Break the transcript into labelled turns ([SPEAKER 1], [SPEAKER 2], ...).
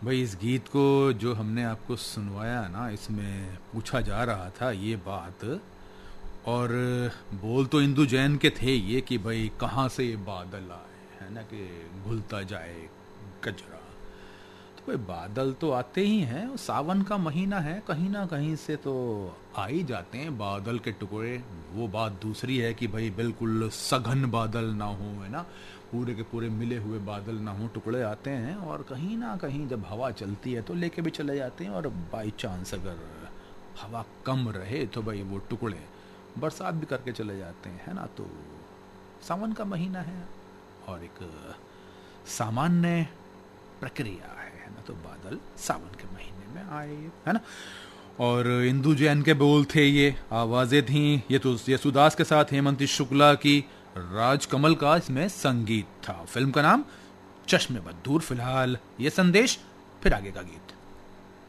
[SPEAKER 1] भाई इस गीत को जो हमने आपको सुनवाया ना, इसमें पूछा जा रहा था ये बात, और बोल तो इंदु जैन के थे ये कि भाई कहाँ से ये बादल आए, है ना, कि घुलता जाए कचरा। तो भाई बादल तो आते ही हैं, सावन का महीना है, कहीं ना कहीं से तो आ ही जाते हैं बादल के टुकड़े। वो बात दूसरी है कि भाई बिल्कुल सघन बादल ना हो, है ना, पूरे के पूरे मिले हुए बादल ना हो, टुकड़े आते हैं और कहीं ना कहीं जब हवा चलती है तो लेके भी चले जाते हैं। और बाई चांस अगर हवा कम रहे तो भाई वो टुकड़े बरसात भी करके चले जाते हैं, है ना। तो सावन का महीना है और एक सामान्य प्रक्रिया है ना, तो बादल सावन के महीने में आए, है ना। और इंदु जैन के बोल थे ये, आवाजें थी ये तो यशुदास के साथ हेमंती शुक्ला की, राज कमल का इसमें संगीत था। फिल्म का नाम चश्मे बद्दूर। फिलहाल ये संदेश, फिर आगे का गीत।